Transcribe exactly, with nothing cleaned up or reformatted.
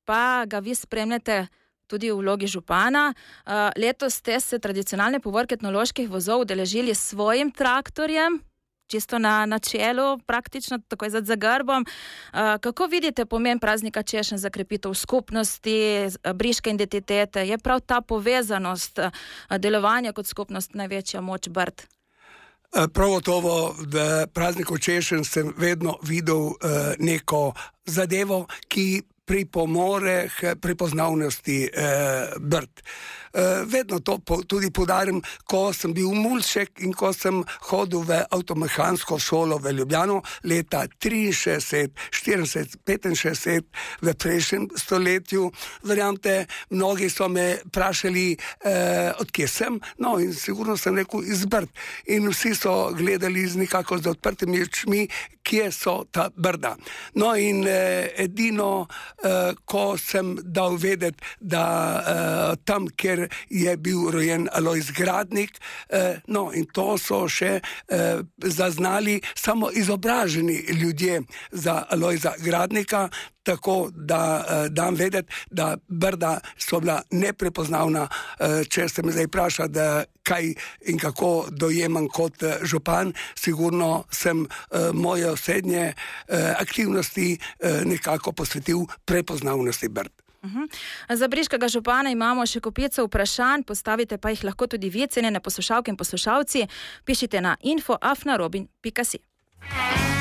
pa ga vi spremljate tudi v vlogi župana. Letos ste se tradicionalne povorke etnoloških vozov udeležili s svojim traktorjem, čisto na, na čelu, praktično takoj za zagrbom. Kako vidite pomen praznika češenj za krepitev skupnosti, briške identitete? Je prav ta povezanost delovanja kot skupnost največja moč Brd? Prav gotovo, v prazniku češenj sem vedno videl neko zadevo, ki pripomore k prepoznavnosti eh, Brd. Eh, vedno to po, tudi podarim, ko sem bil mulček in ko sem hodil v avtomehansko šolo v Ljubljano leta triinšestdeset, štirideset, petinšestdeset v prejšnjem stoletju. Verjamte, mnogi so me vprašali, eh, odkje sem, no in sigurno sem rekel iz Brd. In vsi so gledali z nekako z odprtimi očmi, kje so ta Brda. No in eh, edino Uh, ko sem dal vedeti, da uh, tam, kjer je bil rojen Alojz Gradnik, uh, no in to so še uh, zaznali samo izobraženi ljudje za Alojza Gradnika, tako da uh, dam vedeti, da Brda so bila neprepoznavna. Uh, če se me zdaj vpraša, da kaj in kako dojemam kot uh, župan, sigurno sem uh, moje osebne uh, aktivnosti uh, nekako posvetil prepoznavnosti Brd. Uh-huh. Za briškega župana imamo še kopico vprašanj, postavite pa jih lahko tudi vi, cenjene poslušalke in poslušalci. Pišite na info afna robin pika si.